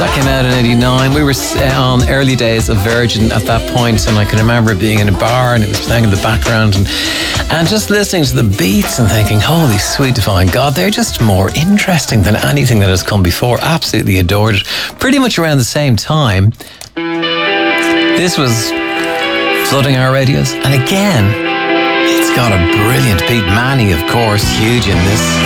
That came out in 89. We were on early days of Virgin at that point, and I can remember being in a bar and it was playing in the background and just listening to the beats and thinking, holy sweet divine God, they're just more interesting than anything that has come before. Absolutely adored it. Pretty much around the same time, this was flooding our radios, and again, it's got a brilliant Pete Manny, of course, huge in this.